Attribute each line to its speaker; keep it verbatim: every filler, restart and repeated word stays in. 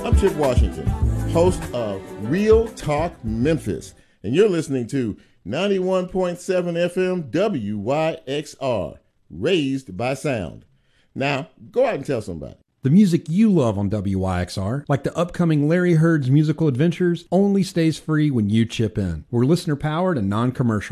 Speaker 1: I'm Chip Washington, host of Real Talk Memphis, and you're listening to ninety-one point seven F M W Y X R, Raised by Sound. Now, go out and tell somebody.
Speaker 2: The music you love on W Y X R, like the upcoming Larry Heard's musical adventures, only stays free when you chip in. We're listener-powered and non-commercial.